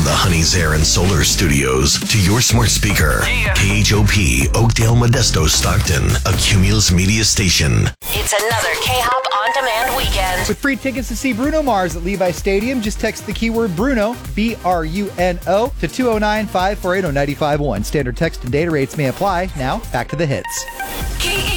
the Honeys Air and Solar Studios to your smart speaker. KHOP, Oakdale, Modesto, Stockton, a Cumulus Media station. It's another K-Hop On Demand weekend. With free tickets to see Bruno Mars at Levi Stadium, just text the keyword Bruno, B-R-U-N-O, to 209-548-0951. Standard text and data rates may apply. Now, back to the hits.